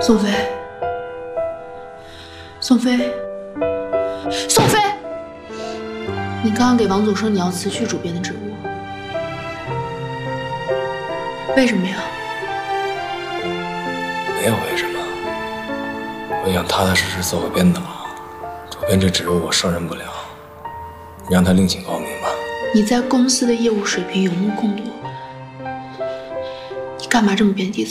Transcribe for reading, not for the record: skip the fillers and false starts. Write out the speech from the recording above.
宋飞，宋飞，宋飞，你刚刚给王总说你要辞去主编的职务，为什么呀？ 没有为什么，我想踏踏实实做个编导，主编这职务我胜任不了，你让他另请高明吧。 你在公司的业务水平有目共睹，你干嘛这么贬低自己？